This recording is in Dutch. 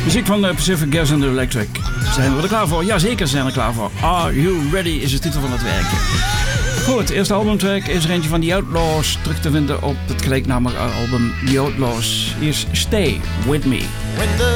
Muziek van Pacific Gas and Electric. Zijn we er klaar voor? Jazeker zijn we er klaar voor. Are You Ready is de titel van het werkje. Goed, eerste albumtrack is er eentje van The Outlaws. Terug te vinden op het gelijknamige album The Outlaws. Hier is Stay With Me. When the